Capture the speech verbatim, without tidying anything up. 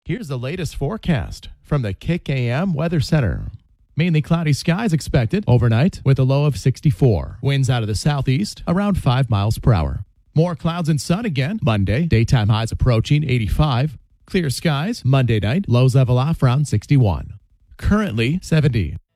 Here's the latest forecast from the Kick A M Weather Center. Mainly cloudy skies expected overnight with a low of sixty-four. Winds out of the southeast around five miles per hour. More clouds and sun again Monday. Daytime highs approaching eighty-five. Clear skies Monday night. Lows level off around sixty-one. Currently seventy.